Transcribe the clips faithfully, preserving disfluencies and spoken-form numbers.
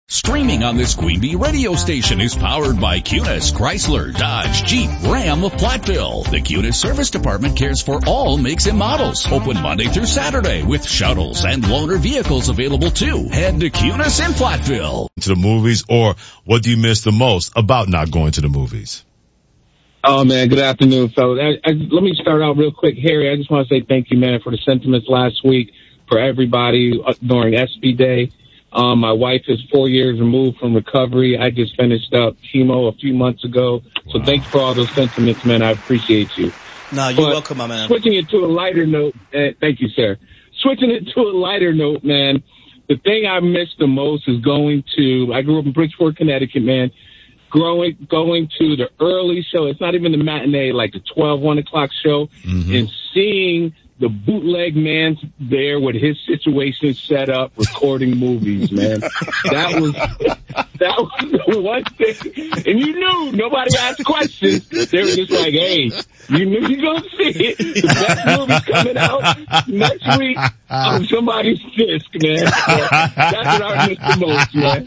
Streaming on this Queen Bee radio station is powered by Cunis, Chrysler, Dodge, Jeep, Ram of Platteville. The Cunis Service Department cares for all makes and models. Open Monday through Saturday with shuttles and loaner vehicles available too. Head to Cunis in Platteville. To the movies, or what do you miss the most about not going to the movies? Oh, man, good afternoon, fellas. I, I, let me start out real quick. Harry, I just want to say thank you, man, for the sentiments last week for everybody during S B Day. Um, my wife is four years removed from recovery. I just finished up chemo a few months ago. So wow. Thanks for all those sentiments, man. I appreciate you. No, you're but welcome, my man. Switching it to a lighter note, uh, thank you, sir. Switching it to a lighter note, man, the thing I miss the most is going to, I grew up in Bridgeport, Connecticut, man, growing, going to the early show. It's not even the matinee, like the twelve, one o'clock show, mm-hmm. and seeing the bootleg man there with his situation set up, recording movies, man. That was that was the one thing. And you knew nobody asked questions. They were just like, "Hey, you knew you gonna see it. The best movie's coming out next week on somebody's disc, man." That's what I miss the most, man.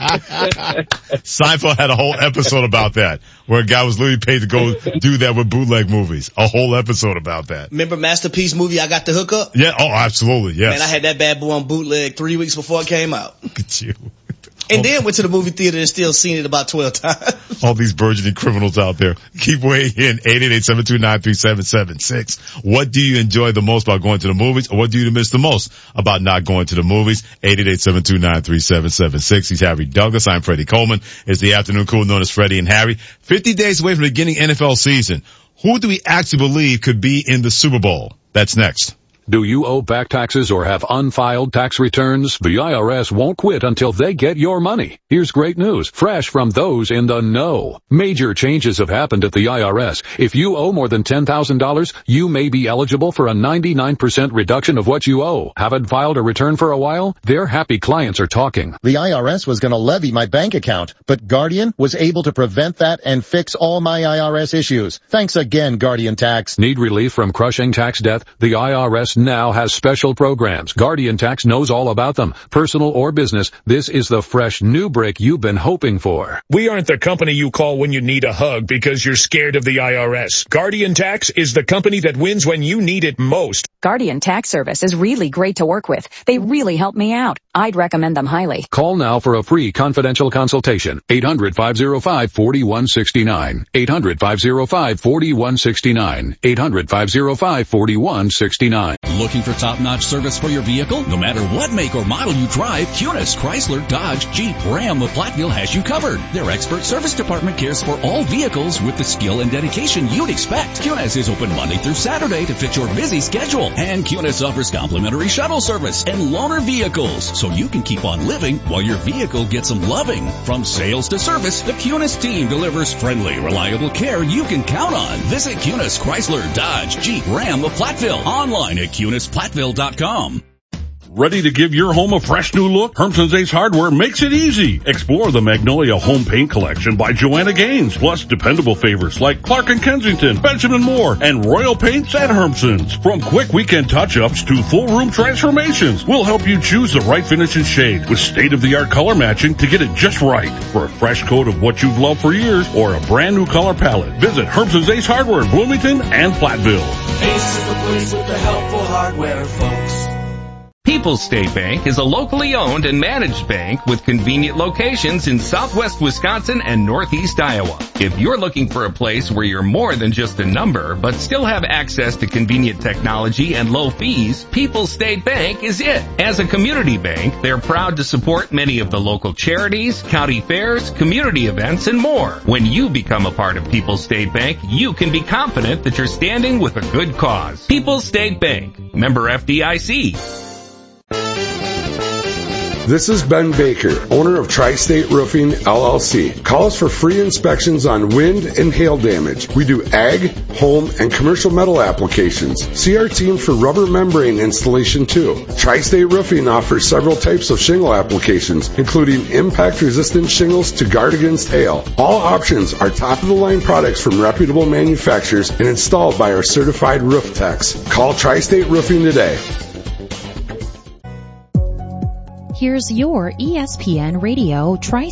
Seinfeld had a whole episode about that, where a guy was literally paid to go do that with bootleg movies. A whole episode about that. Remember Masterpiece movie? I got the hookup. Yeah. Oh, absolutely. Yes. Man, I had that bad boy on bootleg three weeks before it came out. Look at you. And oh. then went to the movie theater and still seen it about twelve times. All these burgeoning criminals out there. Keep weighing in. eight eight eight, seven two nine, three seven seven six. What do you enjoy the most about going to the movies, or what do you miss the most about not going to the movies? eight eight eight, seven two nine, three seven seven six. He's Harry Douglas. I'm Freddie Coleman. It's the afternoon crew known as Freddie and Harry. fifty days away from the beginning N F L season. Who do we actually believe could be in the Super Bowl? That's next. Do you owe back taxes or have unfiled tax returns? The I R S won't quit until they get your money. Here's great news, fresh from those in the know. Major changes have happened at the I R S. If you owe more than ten thousand dollars, you may be eligible for a ninety-nine percent reduction of what you owe. Haven't filed a return for a while? Their happy clients are talking. The I R S was going to levy my bank account, but Guardian was able to prevent that and fix all my I R S issues. Thanks again, Guardian Tax. Need relief from crushing tax debt? The I R S now has special programs. Guardian Tax knows all about them. Personal or business, this is the fresh new break you've been hoping for. We aren't the company you call when you need a hug because you're scared of the I R S. Guardian Tax is the company that wins when you need it most. Guardian Tax Service is really great to work with. They really help me out. I'd recommend them highly. Call now for a free confidential consultation. eight hundred, five oh five, four one six nine. eight hundred, five oh five, four one six nine. eight hundred, five oh five, four one six nine. Looking for top-notch service for your vehicle? No matter what make or model you drive, Cunis, Chrysler, Dodge, Jeep, Ram of Platteville has you covered. Their expert service department cares for all vehicles with the skill and dedication you'd expect. Cunis is open Monday through Saturday to fit your busy schedule. And Cunis offers complimentary shuttle service and loaner vehicles, so you can keep on living while your vehicle gets some loving. From sales to service, the Cunis team delivers friendly, reliable care you can count on. Visit Cunis, Chrysler, Dodge, Jeep, Ram of Platteville online at cunis platteville dot com. Ready to give your home a fresh new look? Hermson's Ace Hardware makes it easy. Explore the Magnolia Home Paint Collection by Joanna Gaines, plus dependable favorites like Clark and Kensington, Benjamin Moore, and Royal Paints at Hermson's. From quick weekend touch-ups to full room transformations, we'll help you choose the right finish and shade with state-of-the-art color matching to get it just right. For a fresh coat of what you've loved for years or a brand new color palette, visit Hermson's Ace Hardware in Bloomington and Platteville. Ace is the place with the helpful hardware, folks. People's State Bank is a locally owned and managed bank with convenient locations in southwest Wisconsin and northeast Iowa. If you're looking for a place where you're more than just a number, but still have access to convenient technology and low fees, People's State Bank is it. As a community bank, they're proud to support many of the local charities, county fairs, community events, and more. When you become a part of People's State Bank, you can be confident that you're standing with a good cause. People's State Bank, member F D I C. This is Ben Baker, owner of Tri-State Roofing, L L C. Call us for free inspections on wind and hail damage. We do ag, home, and commercial metal applications. See our team for rubber membrane installation too. Tri-State Roofing offers several types of shingle applications, including impact-resistant shingles to guard against hail. All options are top-of-the-line products from reputable manufacturers and installed by our certified roof techs. Call Tri-State Roofing today. Here's your E S P N Radio Tri